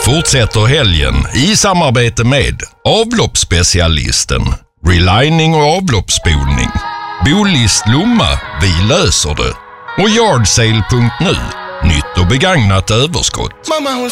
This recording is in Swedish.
fortsätter helgen i samarbete med avloppsspecialisten, relining och avloppsspolning, Bolist Lomma, vi löser det, och Yardsale.nu, nytt och begagnat överskott.